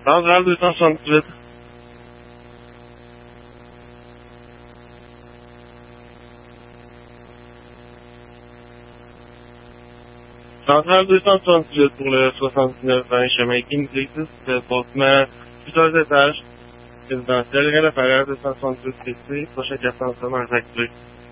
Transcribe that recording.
Centrale 268. Centrale 268 pour le 79-20 chemin Kingsley 6, bâtiment plusieurs étages, résidentiel, rien d'appareil 268 PC, prochain 400 en acté.